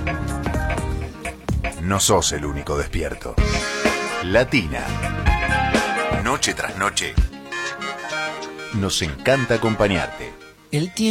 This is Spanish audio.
No sos el único despierto. Latina. Noche tras noche. Nos encanta acompañarte. El tiempo